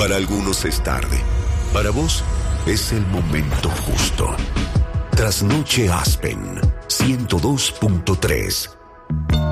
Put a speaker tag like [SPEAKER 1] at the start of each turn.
[SPEAKER 1] Para algunos es tarde. Para vos es el momento justo. Trasnoche Aspen 102.3.